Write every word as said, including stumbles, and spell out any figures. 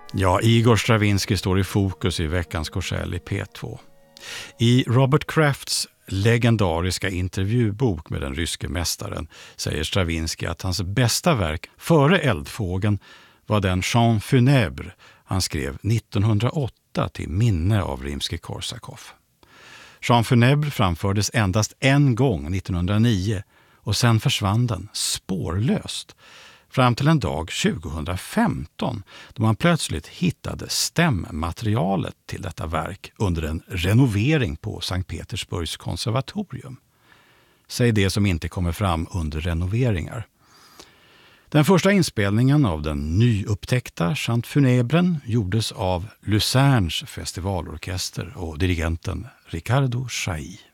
Ja, Igor Stravinsky står i fokus i veckans Korsell i P två. I Robert Krafts legendariska intervjubok med den ryske mästaren säger Stravinsky att hans bästa verk före Eldfågeln var den Chant funèbre han skrev nittonhundraåtta till minne av Rimsky-Korsakov. Chant funèbre framfördes endast en gång nittonhundranio och sen försvann den spårlöst fram till en dag tjugohundrafemton då man plötsligt hittade stämmaterialet till detta verk under en renovering på Sankt Petersburgs konservatorium. Säg det som inte kommer fram under renoveringar. Den första inspelningen av den nyupptäckta Chant funèbren gjordes av Lucernes festivalorkester och dirigenten Riccardo Chailly.